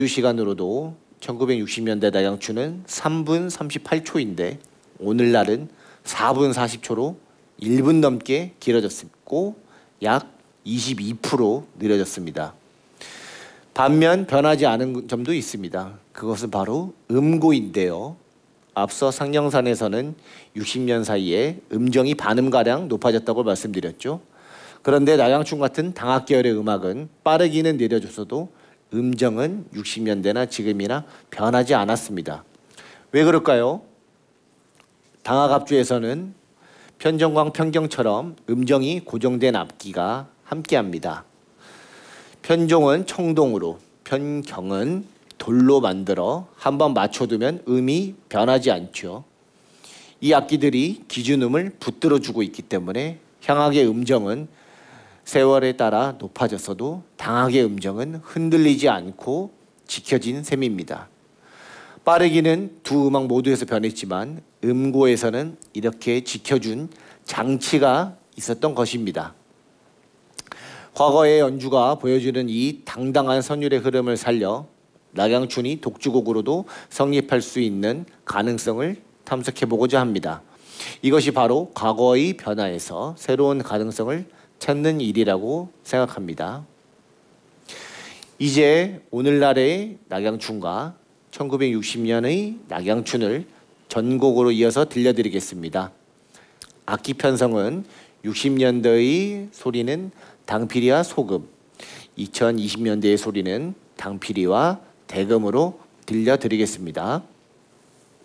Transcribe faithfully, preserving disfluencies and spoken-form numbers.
시간으로도 천구백육십 년대 낙양춘은 삼 분 삼십팔 초인데 오늘날은 사 분 사십 초로 일 분 넘게 길어졌고 약 이십이 퍼센트 느려졌습니다. 반면 변하지 않은 점도 있습니다. 그것은 바로 음고인데요. 앞서 상령산에서는 육십 년 사이에 음정이 반음가량 높아졌다고 말씀드렸죠. 그런데 낙양춘 같은 당악 계열의 음악은 빠르기는 느려졌어도 음정은 육십 년대나 지금이나 변하지 않았습니다. 왜 그럴까요? 당악합주에서는 편정광, 편경처럼 음정이 고정된 악기가 함께합니다. 편종은 청동으로, 편경은 돌로 만들어 한번 맞춰두면 음이 변하지 않죠. 이 악기들이 기준음을 붙들어주고 있기 때문에 향악의 음정은 세월에 따라 높아졌어도 당악의 음정은 흔들리지 않고 지켜진 셈입니다. 빠르기는 두 음악 모두에서 변했지만 음고에서는 이렇게 지켜준 장치가 있었던 것입니다. 과거의 연주가 보여주는 이 당당한 선율의 흐름을 살려 낙양춘이 독주곡으로도 성립할 수 있는 가능성을 탐색해보고자 합니다. 이것이 바로 과거의 변화에서 새로운 가능성을 찾는 일이라고 생각합니다. 이제 오늘날의 낙양춘과 천구백육십 년의 낙양춘을 전곡으로 이어서 들려드리겠습니다. 악기 편성은 육십 년대의 소리는 당피리와 소금, 이천이십 년대의 소리는 당피리와 대금으로 들려드리겠습니다.